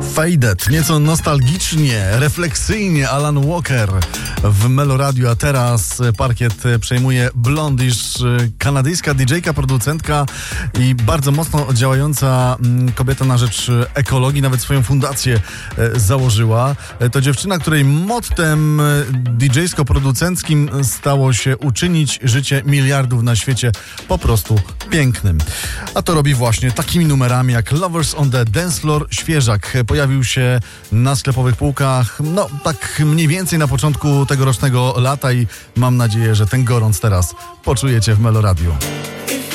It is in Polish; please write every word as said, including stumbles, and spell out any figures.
Faded, nieco nostalgicznie, refleksyjnie Alan Walker w Meloradiu, a teraz parkiet przejmuje Blondish, kanadyjska didżejka, producentka i bardzo mocno działająca kobieta na rzecz ekologii, nawet swoją fundację założyła. To dziewczyna, której mottem didżejsko-producenckim stało się uczynić życie miliardów na świecie po prostu pięknym. A to robi właśnie takimi numerami jak Lovers on the Dance Floor, świeżak. Pojawił się na sklepowych półkach, no tak mniej więcej na początku tegorocznego lata i mam nadzieję, że ten gorąc teraz poczujecie w Meloradiu.